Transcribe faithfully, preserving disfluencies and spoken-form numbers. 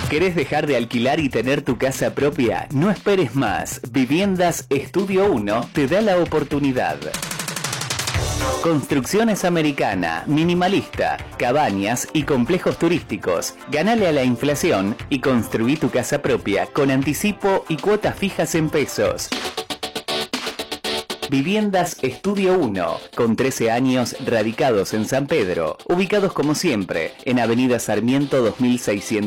¿Querés dejar de alquilar y tener tu casa propia? No esperes más. Viviendas Estudio uno te da la oportunidad. Construcciones Americana, minimalista, cabañas y complejos turísticos. Ganale a la inflación y construí tu casa propia con anticipo y cuotas fijas en pesos. Viviendas Estudio uno, con trece años radicados en San Pedro, ubicados como siempre en Avenida Sarmiento dos mil seiscientos.